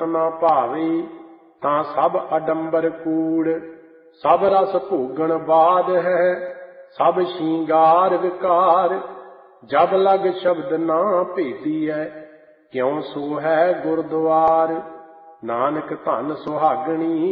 ਨਾ ਭਾਵੇ, ਤਾਂ ਸਭ ਅਡੰਬਰ ਕੂੜ। ਸਭ ਰਸ ਭੋਗਣ ਬਾਦ ਹੈ, ਸਭ ਸ਼ਿੰਗਾਰ ਵਿਕਾਰ। ਜਬ ਲਗ ਸ਼ਬਦ ਨਾ ਭੇਦੀਐ, ਕਿਉ ਸੋ ਹੈ ਗੁਰਦੁਆਰ। ਨਾਨਕ ਧਨ ਸੁਹਾਗਣੀ